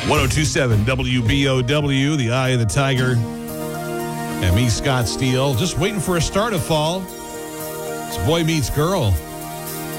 1027 WBOW, the Eye of the Tiger. And me, Scott Steele, just waiting for a start of fall. It's Boy Meets Girl.